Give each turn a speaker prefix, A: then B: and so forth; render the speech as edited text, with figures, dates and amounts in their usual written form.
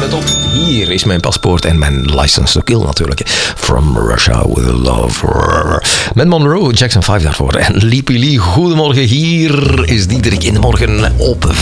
A: op. Hier is mijn paspoort en mijn license to kill natuurlijk. From Russia with love. Met Monroe, Jackson 5 daarvoor. En Leapy Lee, goedemorgen. Hier is Diederik in de morgen op